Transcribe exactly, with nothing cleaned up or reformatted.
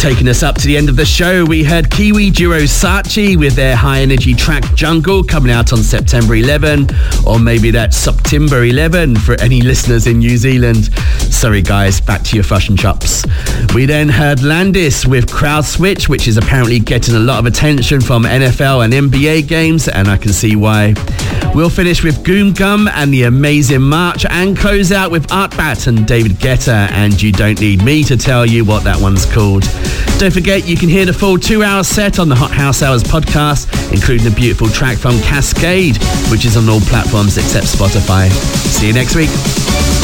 Taking us up to the end of the show, we heard Kiwi duo Saatchi with their high energy track Jungle, coming out on September eleventh, or maybe that's September eleventh for any listeners in New Zealand. Sorry guys, back to your fashion chops. We then heard Landis with Crowd Switch, which is apparently getting a lot of attention from N F L and N B A games, and I can see why. We'll finish with Goom Gum and the Amazing March, and close out with Artbat and David Guetta and You Don't Need Me to tell you what that one's called. Don't forget, you can hear the full two-hour set on the Hot House Hours podcast, including a beautiful track from Cascade, which is on all platforms except Spotify. See you next week.